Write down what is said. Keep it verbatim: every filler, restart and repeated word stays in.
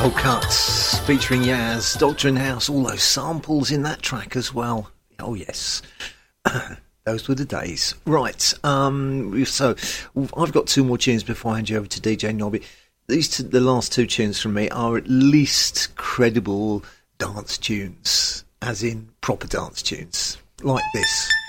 Cold Cuts featuring Yaz, Doctor in House, all those samples in that track as well. Oh yes, those were the days. Right, um, so I've got two more tunes before I hand you over to D J Nobby. These two, the last two tunes from me are at least credible dance tunes, as in proper dance tunes, like this.